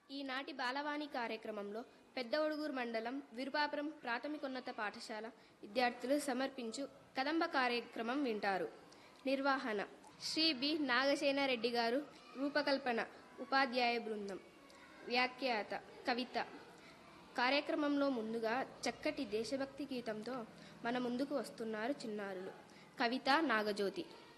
ఈనాటి బాలవాణి కార్యక్రమంలో పెద్ద ఒడుగూరు మండలం విరుపాపురం ప్రాథమికోన్నత పాఠశాల విద్యార్థులు సమర్పించు కదంబ కార్యక్రమం వింటారు. నిర్వహణ శ్రీ బి నాగసేనారెడ్డి గారు. రూపకల్పన ఉపాధ్యాయ బృందం. వ్యాఖ్యాత కవిత. కార్యక్రమంలో ముందుగా చక్కటి దేశభక్తి గీతంతో మన ముందుకు వస్తున్నారు చిన్నారులు. కవిత నాగజ్యోతి.